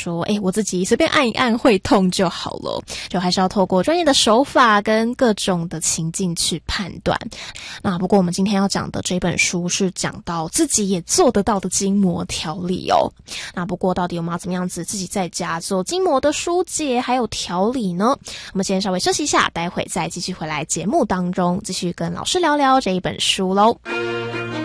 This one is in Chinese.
说我自己随便按一按会痛就好了，就还是要透过专业的手法跟各种的情境去判断。那不过我们今天要讲的这本书是讲到自己也做得到的筋膜调理哦。那不过到底我们要怎么样子自己在家做筋膜的疏解还有调理呢？我们先稍微休息一下，待会再继续回来节目当中继续跟老师聊聊这一本书咯。